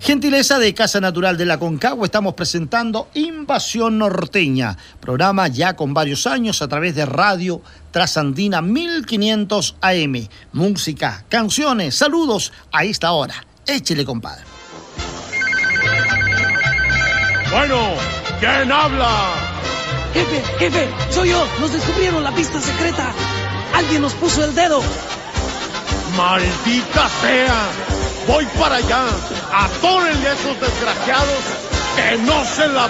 Gentileza de Casa Natural de la Concagua, estamos presentando Invasión Norteña, programa ya con varios años a través de Radio Trasandina 1500 AM. Música, canciones, saludos a esta hora. Échele, compadre. Bueno, ¿quién habla? Jefe, soy yo. Nos descubrieron la pista secreta. Alguien nos puso el dedo. ¡Maldita sea! Voy para allá. Atórenle a esos desgraciados que no se la